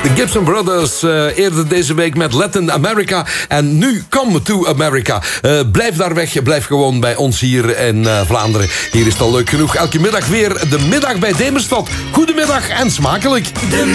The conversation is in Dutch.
De Gibson Brothers eerder deze week met Latin America. En nu Come to America. Blijf daar weg. Blijf gewoon bij ons hier in Vlaanderen. Hier is het al leuk genoeg. Elke middag weer de middag bij Demerstad. Goedemiddag en smakelijk. De